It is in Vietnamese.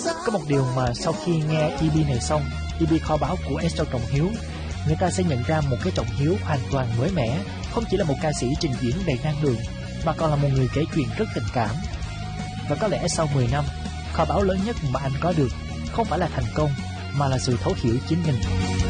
Có một điều mà sau khi nghe EP này xong, EP kho báu của Exo Trọng Hiếu, người ta sẽ nhận ra một cái Trọng Hiếu hoàn toàn mới mẻ, không chỉ là một ca sĩ trình diễn đầy năng lượng, mà còn là một người kể chuyện rất tình cảm. Và có lẽ sau 10 năm, kho báu lớn nhất mà anh có được không phải là thành công, mà là sự thấu hiểu chính mình.